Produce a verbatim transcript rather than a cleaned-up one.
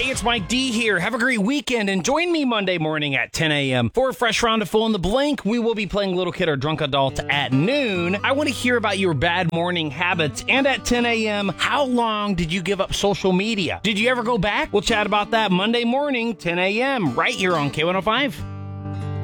it's Mike D here. Have a great weekend and join me Monday morning at ten a.m. for a fresh round of Fill in the Blank. We will be playing Little Kid or Drunk Adult at noon. I want to hear about your bad morning habits. And at ten a.m., how long did you give up social media? Did you ever go back? We'll chat about that Monday morning, ten a.m. right here on K one oh five.